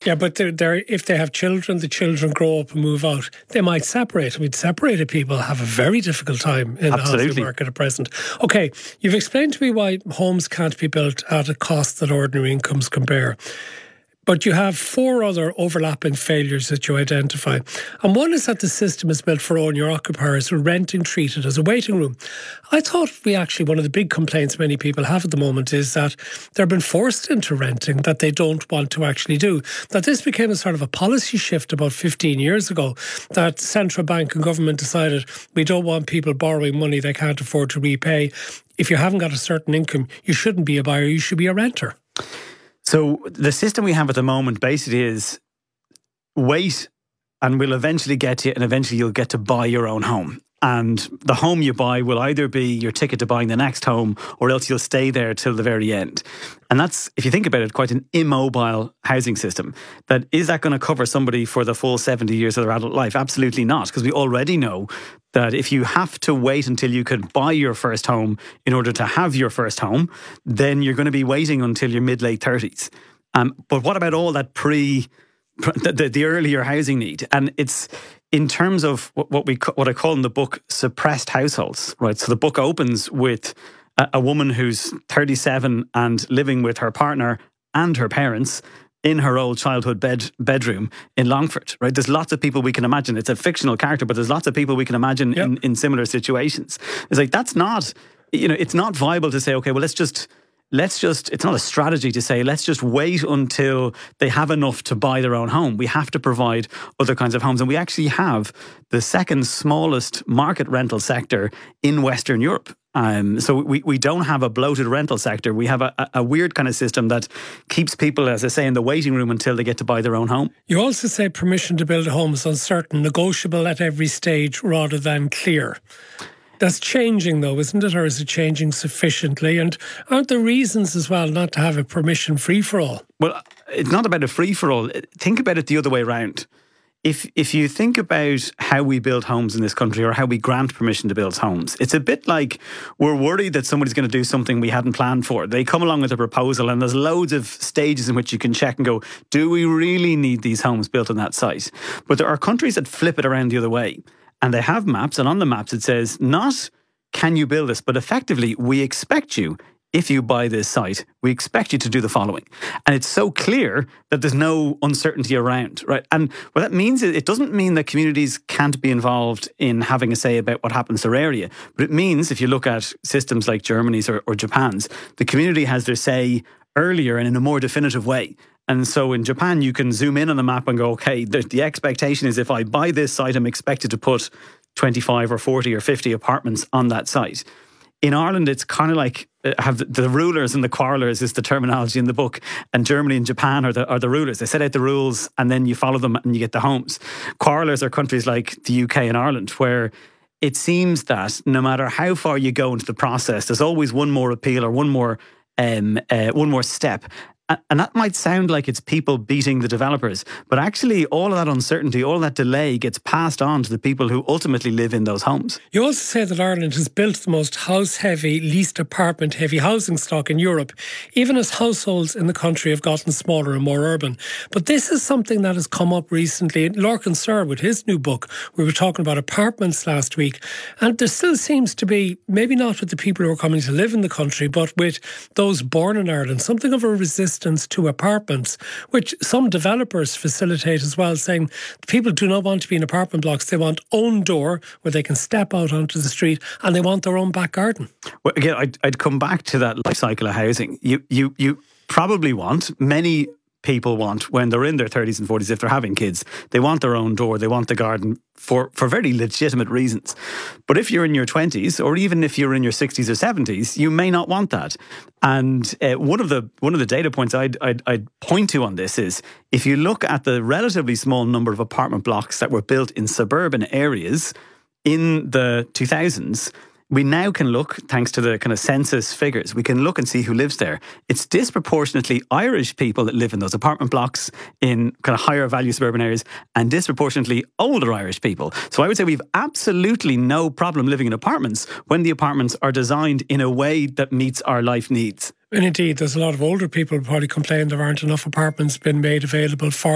Yeah, but if they have children, the children grow up and move out, they might separate. I mean, separated people have a very difficult time in the housing market at present. Okay, you've explained to me why homes can't be built at a cost that ordinary incomes can bear. But you have 4 other overlapping failures that you identify. And one is that the system is built for owner-occupiers with renting treated as a waiting room. I thought one of the big complaints many people have at the moment is that they've been forced into renting that they don't want to actually do. That this became a sort of a policy shift about 15 years ago, that central bank and government decided we don't want people borrowing money they can't afford to repay. If you haven't got a certain income, you shouldn't be a buyer, you should be a renter. So the system we have at the moment basically is wait and we'll eventually get you, and eventually you'll get to buy your own home. And the home you buy will either be your ticket to buying the next home, or else you'll stay there till the very end. And that's, if you think about it, quite an immobile housing system. Is that going to cover somebody for the full 70 years of their adult life? Absolutely not, because we already know that if you have to wait until you can buy your first home in order to have your first home, then you're going to be waiting until your mid-late 30s. But what about all that the earlier housing need? And it's in terms of what I call in the book suppressed households, right? So the book opens with a woman who's 37 and living with her partner and her parents in her old childhood bedroom in Longford, right? There's lots of people we can imagine. It's a fictional character, but there's lots of people we can imagine in similar situations. It's like, that's not, it's not viable to say, okay, well, let's just, it's not a strategy to say, let's just wait until they have enough to buy their own home. We have to provide other kinds of homes. And we actually have the second smallest market rental sector in Western Europe. So we don't have a bloated rental sector. We have a weird kind of system that keeps people, as I say, in the waiting room until they get to buy their own home. You also say permission to build a home is uncertain, negotiable at every stage rather than clear. That's changing though, isn't it? Or is it changing sufficiently? And aren't there reasons as well not to have a permission free-for-all? Well, it's not about a free-for-all. Think about it the other way around. If you think about how we build homes in this country, or how we grant permission to build homes, it's a bit like we're worried that somebody's going to do something we hadn't planned for. They come along with a proposal and there's loads of stages in which you can check and go, do we really need these homes built on that site? But there are countries that flip it around the other way. And they have maps, and on the maps it says, not can you build this, but effectively, we expect you, if you buy this site, we expect you to do the following. And it's so clear that there's no uncertainty around, right? And what that means is, it doesn't mean that communities can't be involved in having a say about what happens to their area. But it means, if you look at systems like Germany's or Japan's, the community has their say earlier and in a more definitive way. And so in Japan, you can zoom in on the map and go, okay, the expectation is if I buy this site, I'm expected to put 25 or 40 or 50 apartments on that site. In Ireland, it's kind of like have the rulers and the quarrelers is the terminology in the book. And Germany and Japan are the rulers. They set out the rules and then you follow them and you get the homes. Quarrelers are countries like the UK and Ireland, where it seems that no matter how far you go into the process, there's always one more appeal or one more step. And that might sound like it's people beating the developers, but actually all of that uncertainty, all of that delay gets passed on to the people who ultimately live in those homes. You also say that Ireland has built the most house-heavy, least apartment-heavy housing stock in Europe, even as households in the country have gotten smaller and more urban. But this is something that has come up recently. Lorcan Sir, with his new book, we were talking about apartments last week, and there still seems to be, maybe not with the people who are coming to live in the country, but with those born in Ireland, something of a resistance to apartments, which some developers facilitate as well, saying people do not want to be in apartment blocks. They want own door where they can step out onto the street, and they want their own back garden. Well, again, I'd come back to that life cycle of housing. You probably want, many people want, when they're in their 30s and 40s, if they're having kids, they want their own door, they want the garden for very legitimate reasons. But if you're in your 20s, or even if you're in your 60s or 70s, you may not want that. And one of the data points I'd point to on this is, if you look at the relatively small number of apartment blocks that were built in suburban areas in the 2000s, we now can look, thanks to the kind of census figures, we can look and see who lives there. It's disproportionately Irish people that live in those apartment blocks in kind of higher value suburban areas, and disproportionately older Irish people. So I would say we've absolutely no problem living in apartments when the apartments are designed in a way that meets our life needs. And indeed, there's a lot of older people who probably complain there aren't enough apartments been made available for